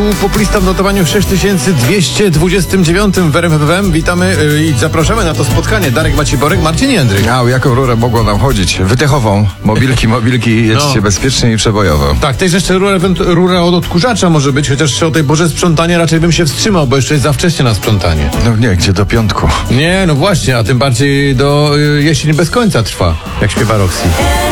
populista w notowaniu 6229 w RMF FM. Witamy i zapraszamy na to spotkanie. Darek Maciborek, Marcin Jędryk. A o jaką rurę mogło nam chodzić? Wydechową. Mobilki, jedźcie bezpiecznie i przebojowo. Tak, też jeszcze rura od odkurzacza może być, chociaż o tej porze sprzątania raczej bym się wstrzymał, bo jeszcze jest za wcześnie na sprzątanie. No nie, gdzie do piątku. Nie, no właśnie, a tym bardziej do jesień bez końca trwa, jak śpiewa Roxy.